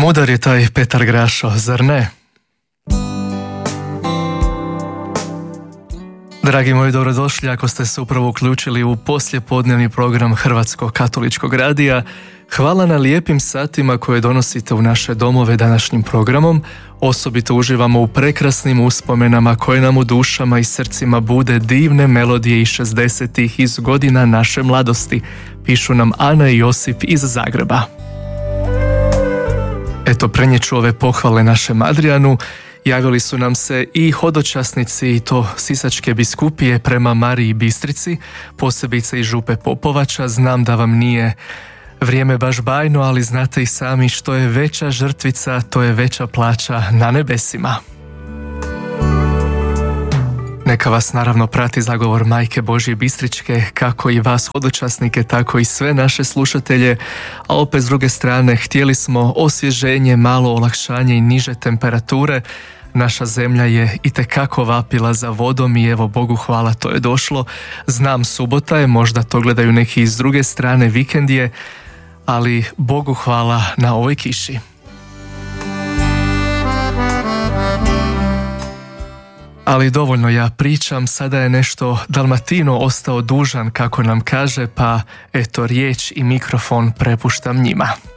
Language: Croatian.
Mudar je taj Petar Grašo, zar ne? Dragi moji, dobrodošli ako ste se upravo uključili u poslijepodnevni program Hrvatskog katoličkog radija. Hvala na lijepim satima koje donosite u naše domove današnjim programom. Osobito uživamo u prekrasnim uspomenama koje nam u dušama i srcima bude divne melodije iz 60-ih iz godina naše mladosti. Pišu nam Ana i Josip iz Zagreba. Eto, prenijeću ove pohvale našem Adrianu. Javili su nam se i hodočasnici, i to Sisačke biskupije prema Mariji Bistrici, posebice i župe Popovača. Znam da vam nije vrijeme baš bajno, ali znate i sami što je veća žrtvica, to je veća plaća na nebesima. Neka vas naravno prati zagovor Majke Božje Bistričke, kako i vas hodočasnike, tako i sve naše slušatelje, a opet s druge strane htjeli smo osvježenje, malo olakšanje i niže temperature. Naša zemlja je itekako vapila za vodom i evo Bogu hvala, to je došlo. Znam, subota je, možda to gledaju neki iz druge strane, vikend je, ali Bogu hvala na ovoj kiši. Ali dovoljno ja pričam, sada je nešto Dalmatino ostao dužan, kako nam kaže, pa eto riječ i mikrofon prepuštam njima.